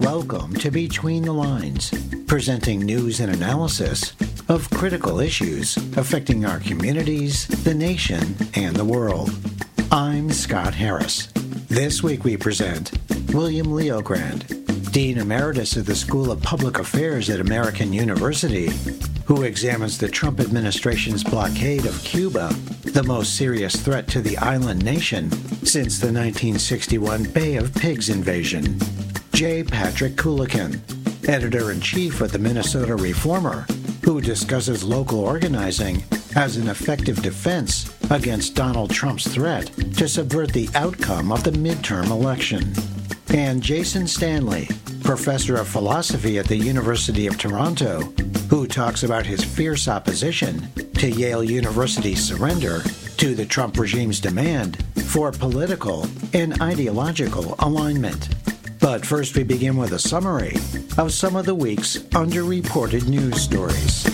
Welcome to Between the Lines, presenting news and analysis of critical issues affecting our communities, the nation, and the world. I'm Scott Harris. This week we present William Leogrand, Dean Emeritus of the School of Public Affairs at American University, who examines the Trump administration's blockade of Cuba, the most serious threat to the island nation since the 1961 Bay of Pigs invasion. J. Patrick Coolican, Editor-in-Chief of the Minnesota Reformer, who discusses local organizing as an effective defense against Donald Trump's threat to subvert the outcome of the midterm election. And Jason Stanley, Professor of Philosophy at the University of Toronto, who talks about his fierce opposition to Yale University's surrender to the Trump regime's demand for political and ideological alignment. But first we begin with a summary of some of the week's underreported news stories.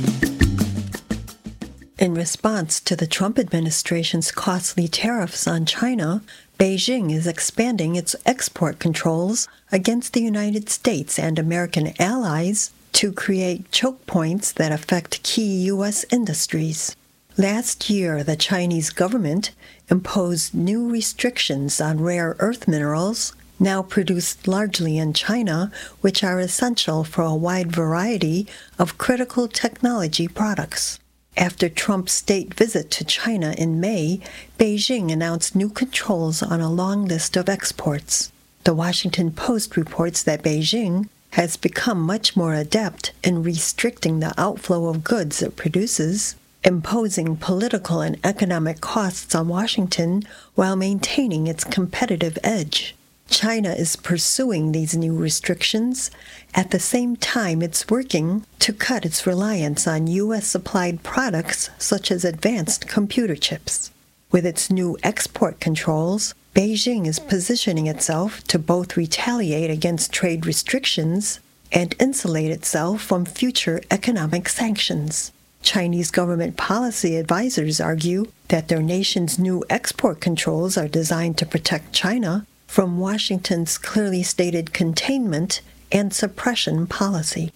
In response to the Trump administration's costly tariffs on China, Beijing is expanding its export controls against the United States and American allies to create choke points that affect key U.S. industries. Last year, the Chinese government imposed new restrictions on rare earth minerals, now produced largely in China, which are essential for a wide variety of critical technology products. After Trump's state visit to China in May, Beijing announced new controls on a long list of exports. The Washington Post reports that Beijing has become much more adept in restricting the outflow of goods it produces, imposing political and economic costs on Washington while maintaining its competitive edge. China is pursuing these new restrictions. At the same time, it's working to cut its reliance on U.S.-supplied products such as advanced computer chips. With its new export controls, Beijing is positioning itself to both retaliate against trade restrictions and insulate itself from future economic sanctions. Chinese government policy advisors argue that their nation's new export controls are designed to protect China from Washington's clearly stated containment and suppression policy.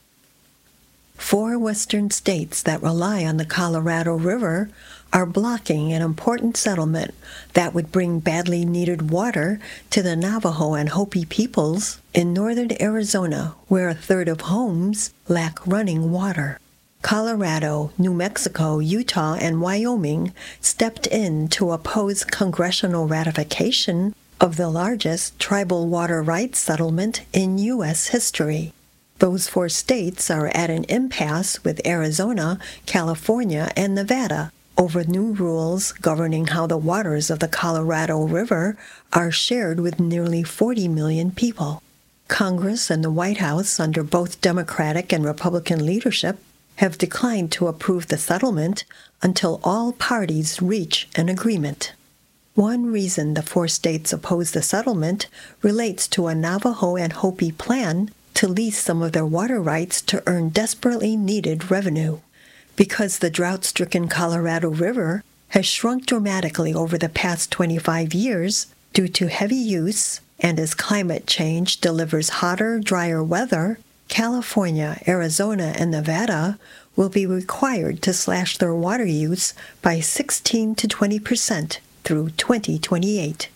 4 western states that rely on the Colorado River are blocking an important settlement that would bring badly needed water to the Navajo and Hopi peoples in northern Arizona, where a third of homes lack running water. Colorado, New Mexico, Utah, and Wyoming stepped in to oppose congressional ratification of the largest tribal water rights settlement in U.S. history. Those 4 states are at an impasse with Arizona, California, and Nevada over new rules governing how the waters of the Colorado River are shared with nearly 40 million people. Congress and the White House, under both Democratic and Republican leadership, have declined to approve the settlement until all parties reach an agreement. One reason the 4 states oppose the settlement relates to a Navajo and Hopi plan to lease some of their water rights to earn desperately needed revenue. Because the drought-stricken Colorado River has shrunk dramatically over the past 25 years due to heavy use, and as climate change delivers hotter, drier weather, California, Arizona, and Nevada will be required to slash their water use by 16 to 20% through 2028.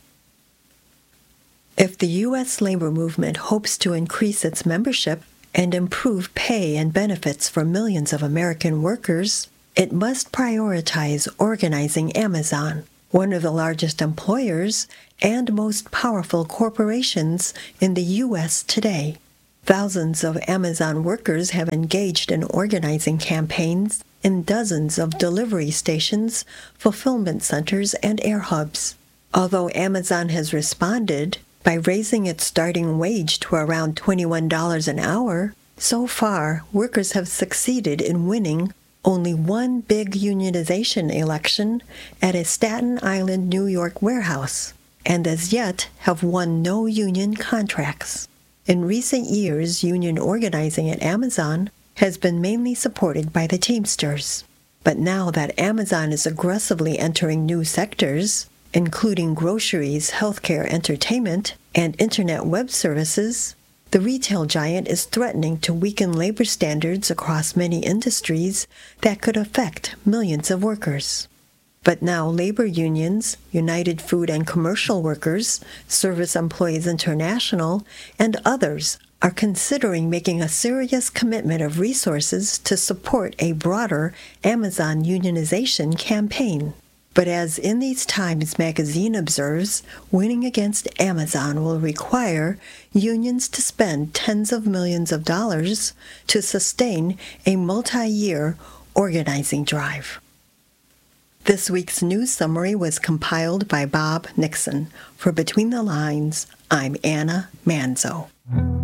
If the U.S. labor movement hopes to increase its membership and improve pay and benefits for millions of American workers, it must prioritize organizing Amazon, one of the largest employers and most powerful corporations in the U.S. today. Thousands of Amazon workers have engaged in organizing campaigns in dozens of delivery stations, fulfillment centers, and air hubs. Although Amazon has responded by raising its starting wage to around $21 an hour, so far workers have succeeded in winning only one big unionization election at a Staten Island, New York warehouse, and as yet have won no union contracts. In recent years, union organizing at Amazon has been mainly supported by the Teamsters. But now that Amazon is aggressively entering new sectors, including groceries, healthcare, entertainment, and internet web services, The retail giant is threatening to weaken labor standards across many industries that could affect millions of workers. But now labor unions, United Food and Commercial Workers, Service Employees International, and others are considering making a serious commitment of resources to support a broader Amazon unionization campaign. But as In These Times magazine observes, winning against Amazon will require unions to spend tens of millions of dollars to sustain a multi-year organizing drive. This week's news summary was compiled by Bob Nixon. For Between the Lines, I'm Anna Manzo.